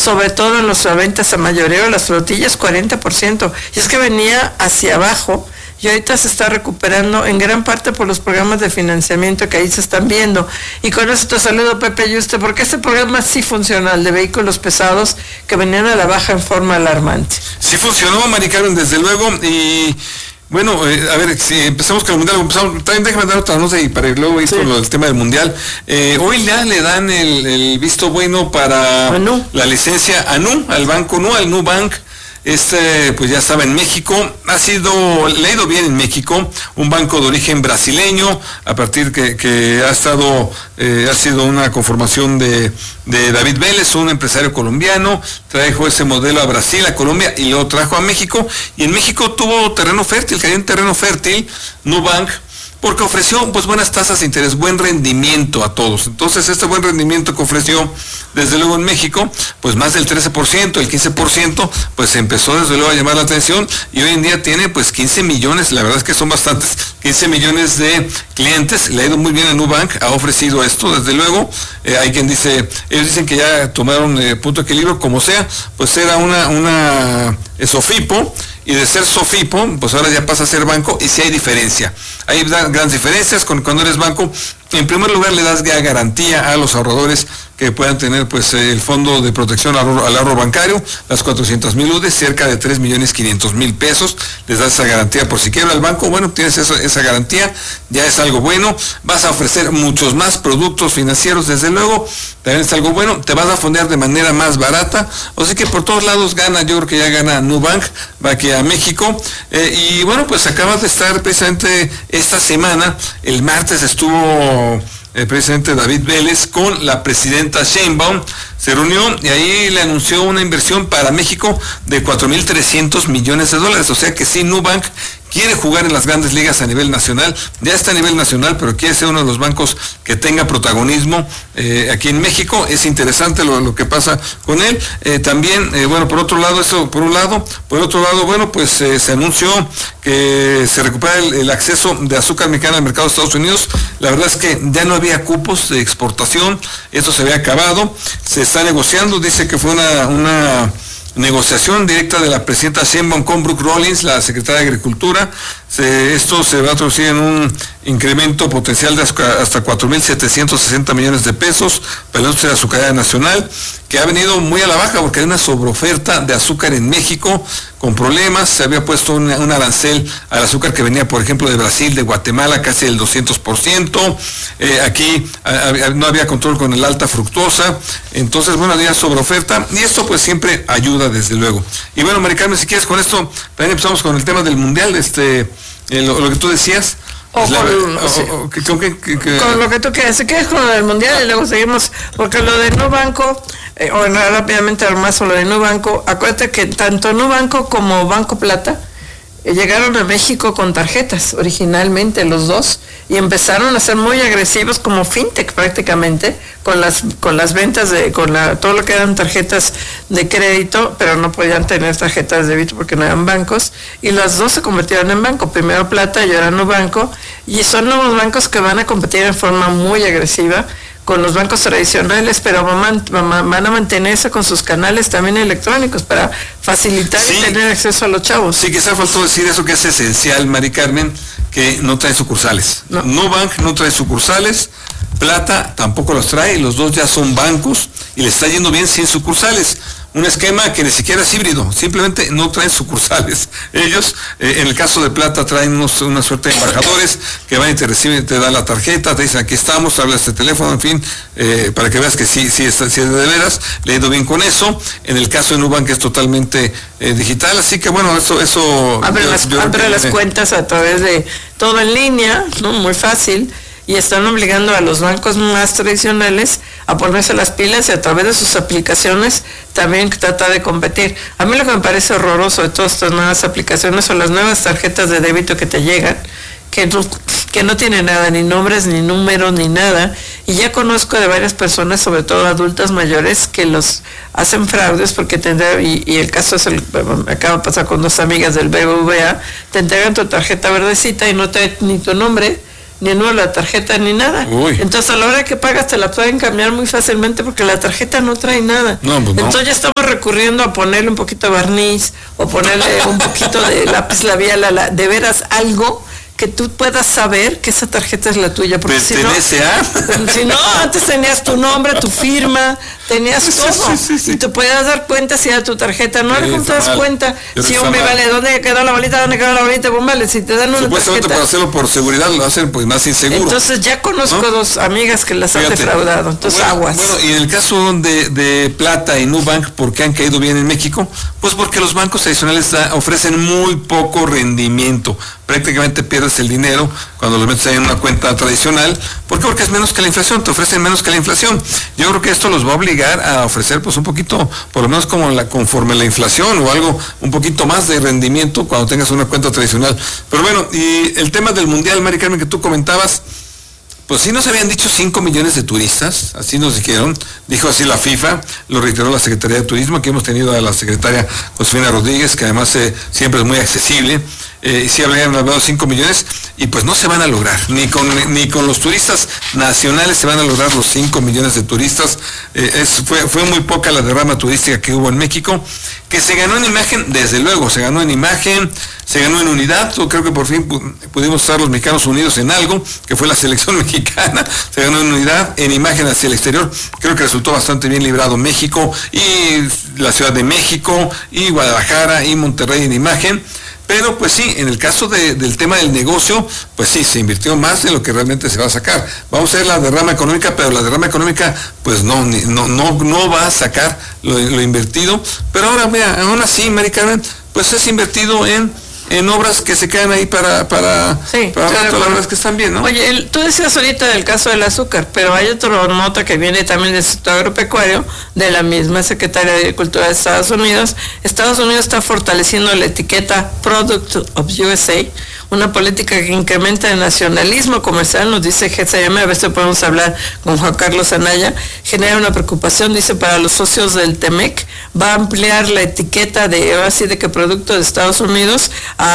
sobre todo en las ventas a mayoreo, las flotillas 40%, y es que venía hacia abajo, y ahorita se está recuperando en gran parte por los programas de financiamiento que ahí se están viendo. Y con eso te saludo, Pepe Yuste, porque este programa sí funciona, el de vehículos pesados, que venían a la baja en forma alarmante. Sí funcionó, Mari Carmen, desde luego, y bueno, a ver, si empezamos con el Mundial, también déjame dar otra nota y para luego ir con el tema del Mundial. Hoy ya le dan el visto bueno para la licencia a Nu, al banco Nu, al Nubank. Pues ya estaba en México, le ha ido bien en México, un banco de origen brasileño, a partir que ha sido una conformación de David Vélez, un empresario colombiano, trajo ese modelo a Brasil, a Colombia, y lo trajo a México, y en México tuvo terreno fértil, cayó en terreno fértil, Nubank, porque ofreció pues buenas tasas de interés, buen rendimiento a todos. Entonces este buen rendimiento que ofreció desde luego en México, pues más del 13%, el 15%, pues empezó desde luego a llamar la atención, y hoy en día tiene pues 15 millones, la verdad es que son bastantes, 15 millones de clientes, le ha ido muy bien a Nubank, ha ofrecido esto, desde luego. Hay quien dice, ellos dicen que ya tomaron punto de equilibrio, como sea, pues era una SOFIPO, y de ser SOFIPO, pues ahora ya pasa a ser banco, y sí hay diferencia. Hay grandes diferencias cuando eres banco. En primer lugar, le das ya garantía a los ahorradores que puedan tener pues el fondo de protección al ahorro bancario, las 400,000 UDEs, cerca de 3,500,000 pesos, les das esa garantía por si quiebra el banco. Bueno, tienes esa garantía, ya es algo bueno. Vas a ofrecer muchos más productos financieros, desde luego, también es algo bueno. Te vas a fondear de manera más barata, o sea que por todos lados gana. Yo creo que ya gana Nubank, va aquí a México, y bueno, pues acabas de estar precisamente esta semana, el martes estuvo el presidente David Vélez con la presidenta Sheinbaum, se reunió y ahí le anunció una inversión para México de 4,300 millones de dólares, o sea que sí, Nubank quiere jugar en las grandes ligas a nivel nacional, ya está a nivel nacional, pero quiere ser uno de los bancos que tenga protagonismo aquí en México. Es interesante lo que pasa con él. También, bueno, por otro lado, bueno, pues se anunció que se recupera el acceso de azúcar mexicana al mercado de Estados Unidos. La verdad es que ya no había cupos de exportación, eso se había acabado, se está negociando, dice que fue una negociación directa de la presidenta Sheinbaum con Brooke Rollins, la secretaria de Agricultura. Esto se va a traducir en un incremento potencial de hasta 4,760 millones de pesos para la industria azucarera nacional, que ha venido muy a la baja porque hay una sobreoferta de azúcar en México con problemas. Se había puesto un arancel al azúcar que venía, por ejemplo, de Brasil, de Guatemala, casi del 200%. Aquí no había control con el alta fructosa. Entonces, bueno, había sobreoferta, y esto pues siempre ayuda, desde luego. Y bueno, Mari Carmen, si quieres, con esto también empezamos con el tema del Mundial, lo que tú decías. Con lo que tú quieras, si quieres con lo del Mundial y luego seguimos, porque lo de Nubanco, rápidamente más sobre lo de Nubanco, acuérdate que tanto Nubanco como Banco Plata llegaron a México con tarjetas, originalmente los dos, y empezaron a ser muy agresivos como fintech prácticamente, con las ventas todo lo que eran tarjetas de crédito, pero no podían tener tarjetas de débito porque no eran bancos, y las dos se convirtieron en banco, primero Plata y ahora Nubanco, y son nuevos bancos que van a competir en forma muy agresiva con los bancos tradicionales, pero van a mantenerse con sus canales también electrónicos para facilitar y tener acceso a los chavos. Sí, quizá faltó decir eso, que es esencial, Mari Carmen, que no trae sucursales. Nubank no trae sucursales, Plata tampoco los trae, los dos ya son bancos y le está yendo bien sin sucursales. Un esquema que ni siquiera es híbrido, simplemente no traen sucursales. Ellos, en el caso de Plata, traen una suerte de embajadores que van y te reciben, te dan la tarjeta, te dicen aquí estamos, te habla este teléfono, en fin, para que veas que sí es de veras, le ha ido bien con eso. En el caso de Nubank es totalmente digital, así que bueno, eso abre las cuentas a través de todo en línea, ¿no? Muy fácil. Y están obligando a los bancos más tradicionales a ponerse las pilas y a través de sus aplicaciones también tratar de competir. A mí lo que me parece horroroso de todas estas nuevas aplicaciones son las nuevas tarjetas de débito que te llegan, que no tienen nada, ni nombres, ni números, ni nada. Y ya conozco de varias personas, sobre todo adultas mayores, que los hacen fraudes porque y el caso es me acaba de pasar con dos amigas del BBVA, te entregan tu tarjeta verdecita y no trae ni tu nombre, ni el número de la tarjeta, ni nada. Uy. Entonces a la hora que pagas te la pueden cambiar muy fácilmente porque la tarjeta no trae nada. No, pues no. Entonces ya estamos recurriendo a ponerle un poquito de barniz o ponerle un poquito de lápiz labial, de veras algo que tú puedas saber que esa tarjeta es la tuya, porque si no, antes tenías tu nombre, tu firma, tenías todo, y te podías dar cuenta si era tu tarjeta, no te das cuenta, si hombre, vale, ¿dónde quedó la bolita? Pues vale, si te dan una supuestamente tarjeta. Para hacerlo por seguridad lo hacen pues más inseguro. Entonces ya conozco dos amigas que las han defraudado, entonces aguas. Bueno, y en el caso de Plata y Nubank, ¿por qué han caído bien en México? Pues porque los bancos tradicionales ofrecen muy poco rendimiento, prácticamente pierdes el dinero cuando lo metes en una cuenta tradicional. ¿Por qué? Porque es menos que la inflación, te ofrecen menos que la inflación. Yo creo que esto los va a obligar a ofrecer pues un poquito, por lo menos conforme la inflación o algo, un poquito más de rendimiento cuando tengas una cuenta tradicional. Pero bueno, y el tema del Mundial, Mari Carmen, que tú comentabas, pues sí nos habían dicho 5 millones de turistas, así nos dijeron, dijo así la FIFA, lo reiteró la Secretaría de Turismo, aquí hemos tenido a la secretaria Josefina Rodríguez, que además siempre es muy accesible, y sí habían hablado 5 millones, y pues no se van a lograr, ni con los turistas nacionales se van a lograr los 5 millones de turistas. Fue muy poca la derrama turística que hubo en México, que se ganó en imagen, desde luego, se ganó en imagen, se ganó en unidad. Yo creo que por fin pudimos estar los mexicanos unidos en algo, que fue la selección mexicana, se ganó en unidad, en imagen hacia el exterior. Creo que resultó bastante bien librado México, y la Ciudad de México, y Guadalajara, y Monterrey en imagen. Pero pues sí, en el caso del tema del negocio, pues sí, se invirtió más de lo que realmente se va a sacar. Vamos a ver la derrama económica, pero la derrama económica pues no va a sacar lo invertido. Pero ahora, mira, aún así, Mari Carmen, pues es invertido en obras que se quedan ahí para rato, la verdad es que están bien, ¿no? Oye, tú decías ahorita del caso del azúcar, pero hay otra nota que viene también del sector agropecuario, de la misma Secretaría de Agricultura de Estados Unidos. Estados Unidos está fortaleciendo la etiqueta Product of USA, una política que incrementa el nacionalismo comercial, nos dice GSM, a ver si podemos hablar con Juan Carlos Anaya, genera una preocupación, dice, para los socios del TEMEC, va a ampliar la etiqueta de que producto de Estados Unidos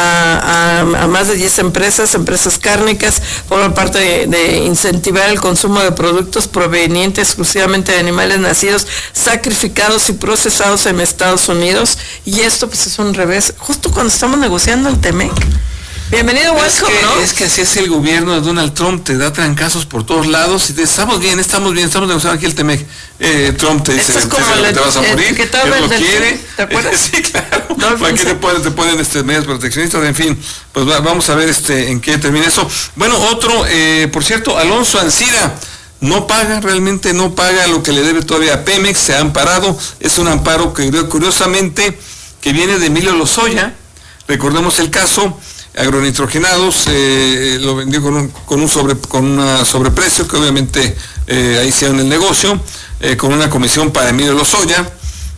a más de 10 empresas cárnicas, forma parte de incentivar el consumo de productos provenientes exclusivamente de animales nacidos, sacrificados y procesados en Estados Unidos, y esto pues es un revés, justo cuando estamos negociando el TEMEC. Bienvenido, Huasco, ¿no? Es que así es el gobierno de Donald Trump, te da trancazos por todos lados y te estamos negociando aquí el TEMEC. Trump te dice, te vas a morir, él lo quiere. ¿Te acuerdas? Sí, claro. Aquí te ponen medidas proteccionistas, en fin, pues vamos a ver en qué termina eso. Bueno, otro, por cierto, Alonso Ancira realmente no paga lo que le debe todavía a Pemex, se ha amparado, es un amparo que curiosamente que viene de Emilio Lozoya. Recordemos el caso, agronitrogenados, lo vendió con un sobreprecio, que obviamente ahí hicieron el negocio, con una comisión para Emilio Lozoya,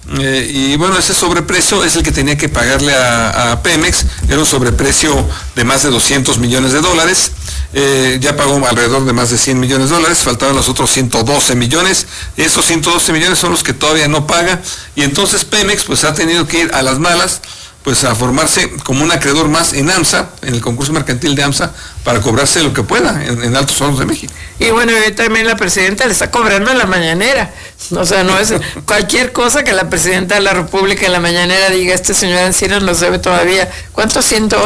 y bueno, ese sobreprecio es el que tenía que pagarle a Pemex, era un sobreprecio de más de $200 millones, ya pagó alrededor de más de $100 millones, faltaban los otros 112 millones, esos 112 millones son los que todavía no paga, y entonces Pemex pues ha tenido que ir a las malas, pues a formarse como un acreedor más en AMSA, en el concurso mercantil de AMSA, para cobrarse lo que pueda en Altos Hornos de México. Y bueno, también la presidenta le está cobrando en la mañanera. O sea, no es cualquier cosa que la presidenta de la República en la mañanera diga, este señor Ancira nos debe todavía, ¿cuánto?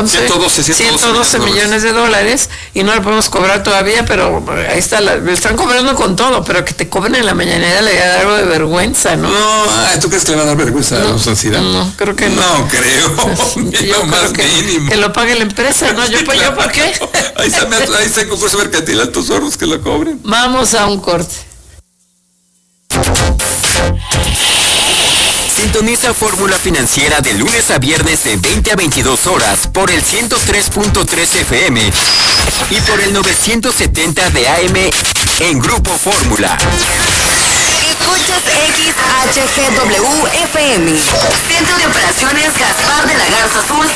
112 millones de dólares, y no le podemos cobrar todavía, pero ahí está, le están cobrando con todo, pero que te cobren en la mañanera le da algo de vergüenza, ¿no? No, ¿tú crees que le va a dar vergüenza a Alonso Ancira? No, creo que no. No creo. Yo creo que lo pague la empresa, ¿no? ¿Yo por qué? Ahí está el concurso mercantil Altos Hornos, que lo cobren. Vamos a un corte. Sintoniza Fórmula Financiera de lunes a viernes de 20 a 22 horas por el 103.3 FM y por el 970 de AM en Grupo Fórmula. Escuchas XHGW FM, Centro de Operaciones Gaspar de la Garza Azul.